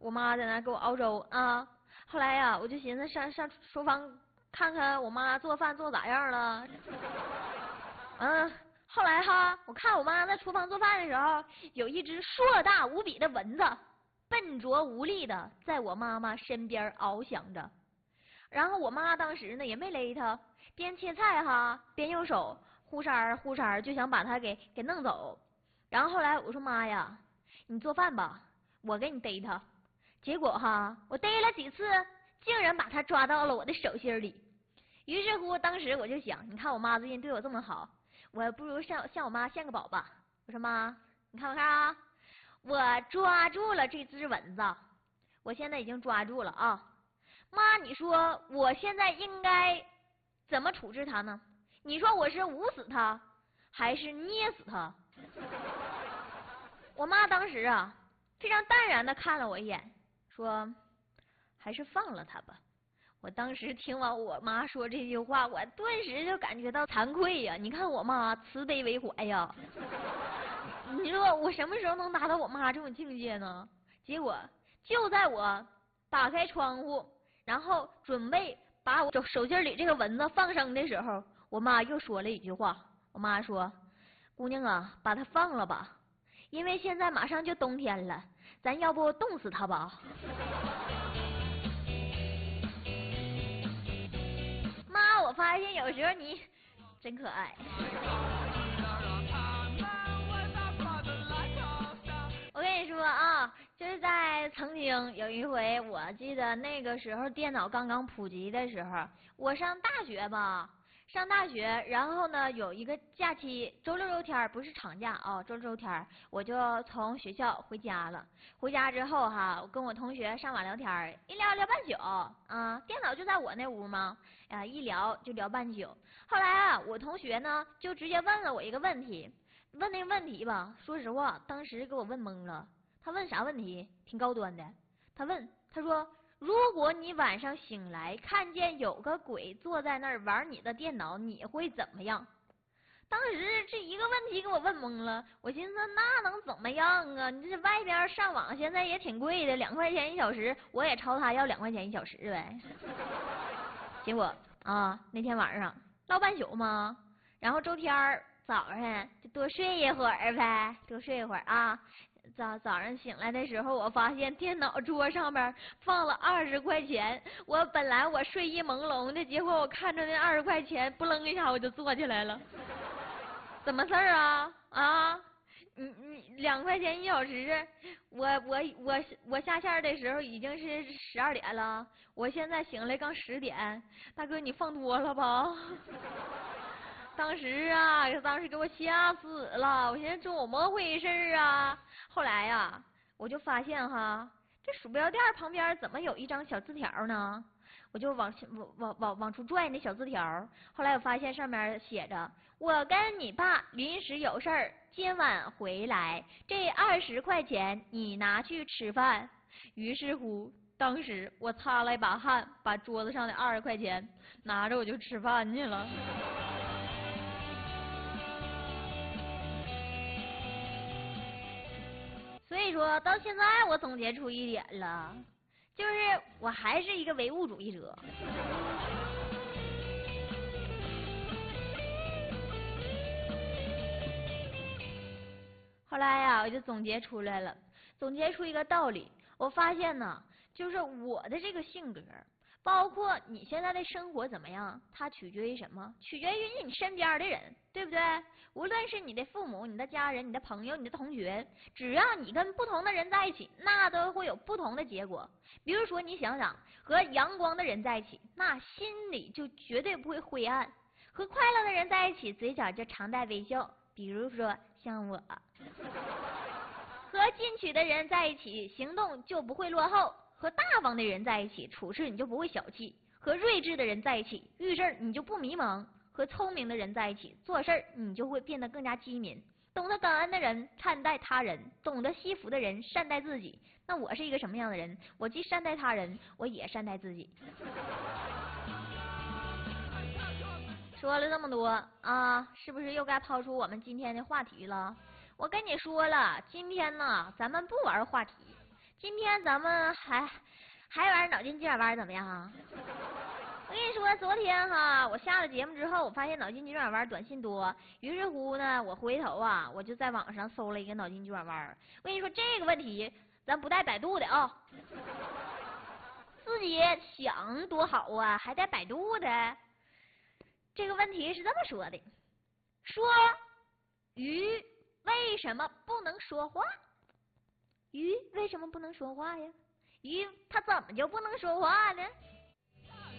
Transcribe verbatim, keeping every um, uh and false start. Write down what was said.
我妈在那给我熬粥啊。后来呀，我就寻思上上厨房看看我妈做饭做咋样了。嗯，后来哈，我看我妈在厨房做饭的时候，有一只硕大无比的蚊子，笨拙无力的在我妈妈身边翱翔着。然后我妈当时呢也没勒它，边切菜哈，边用手忽闪儿忽闪儿就想把它给给弄走。然后后来我说妈呀，你做饭吧，我给你逮它。结果哈，我逮了几次，竟然把它抓到了我的手心里。于是乎，当时我就想，你看我妈最近对我这么好，我不如向向我妈献个宝吧。我说妈，你看我看啊，我抓住了这只蚊子，我现在已经抓住了啊。妈，你说我现在应该怎么处置它呢？你说我是捂死它，还是捏死它？我妈当时啊，非常淡然的看了我一眼，说：“还是放了它吧。”我当时听完我妈说这句话，我顿时就感觉到惭愧呀！你看我妈慈悲为怀呀，你说我什么时候能达到我妈这种境界呢？结果就在我打开窗户，然后准备把我手手心里这个蚊子放生的时候，我妈又说了一句话。我妈说：“姑娘啊，把它放了吧，因为现在马上就冬天了，咱要不冻死它吧。”妈，我发现有时候你真可爱。我跟你说啊，就是在曾经有一回，我记得那个时候电脑刚刚普及的时候，我上大学吧。上大学，然后呢，有一个假期，周六周天不是长假啊、哦，周六周天我就从学校回家了。回家之后哈，我跟我同学上网聊天，一聊聊半宿啊，电脑就在我那屋嘛，啊，一聊就聊半宿。后来啊，我同学呢就直接问了我一个问题，问那个问题吧，说实话，当时给我问懵了。他问啥问题？挺高端的。他问，他说。如果你晚上醒来看见有个鬼坐在那儿玩你的电脑，你会怎么样？当时这一个问题给我问懵了，我寻思那能怎么样啊？你这外边上网现在也挺贵的，两块钱一小时，我也朝他要两块钱一小时呗。结果啊，那天晚上唠半宿嘛，然后周天早上就多睡一会儿呗，多睡一会儿啊。早早上醒来的时候，我发现电脑桌上面放了二十块钱。我本来我睡意朦胧的，结果我看着那二十块钱，不楞一下我就坐起来了。怎么事儿啊？啊，你你两块钱一小时，我我我我下线的时候已经是十二点了，我现在醒来刚十点，大哥你放多了吧？当时啊，当时给我吓死了，我寻思怎么回事啊？后来呀、啊，我就发现哈，这鼠标垫旁边怎么有一张小字条呢？我就往往往往出拽那小字条，后来我发现上面写着：“我跟你爸临时有事儿，今晚回来，这二十块钱你拿去吃饭。”于是乎，当时我擦了一把汗，把桌子上的二十块钱拿着我就吃饭去了。所以说到现在，我总结出一点了，就是我还是一个唯物主义者。后来呀、啊，我就总结出来了，总结出一个道理。我发现呢，就是我的这个性格，包括你现在的生活怎么样，它取决于什么？取决于你身边的人，对不对？无论是你的父母、你的家人、你的朋友、你的同学，只要你跟不同的人在一起，那都会有不同的结果。比如说，你想想，和阳光的人在一起，那心里就绝对不会灰暗；和快乐的人在一起，嘴角就常带微笑。比如说像我。和进取的人在一起，行动就不会落后；和大方的人在一起，处事你就不会小气；和睿智的人在一起，遇事你就不迷茫；和聪明的人在一起，做事你就会变得更加机敏。懂得感恩的人善待他人，懂得惜福的人善待自己。那我是一个什么样的人？我既善待他人，我也善待自己。说了这么多啊，是不是又该抛出我们今天的话题了？我跟你说了，今天呢，咱们不玩话题，今今天咱们还还玩脑筋急转弯怎么样啊？我跟你说，昨天哈，我下了节目之后，我发现脑筋急转弯短信多，于是乎呢，我回头啊，我就在网上搜了一个脑筋急转弯。我跟你说，这个问题咱不带百度的啊，自己想多好啊，还带百度的。这个问题是这么说的：说鱼为什么不能说话？鱼为什么不能说话呀？鱼它怎么就不能说话呢？